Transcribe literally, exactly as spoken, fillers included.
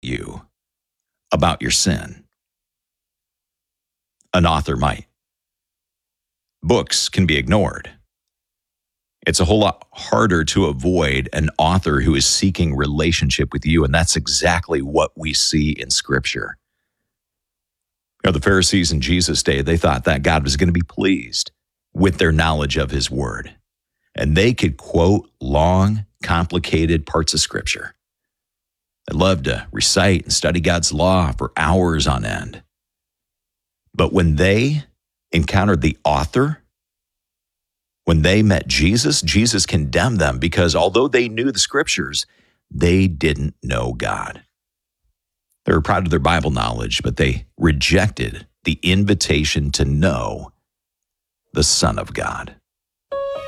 you about your sin. An author might. Books can be ignored. It's a whole lot harder to avoid an author who is seeking relationship with you, and that's exactly what we see in Scripture. You know, the Pharisees in Jesus' day, they thought that God was going to be pleased with their knowledge of his word. And they could quote long, complicated parts of Scripture. They loved to recite and study God's law for hours on end. But when they encountered the author, when they met Jesus, Jesus condemned them because although they knew the Scriptures, they didn't know God. They were proud of their Bible knowledge, but they rejected the invitation to know the Son of God.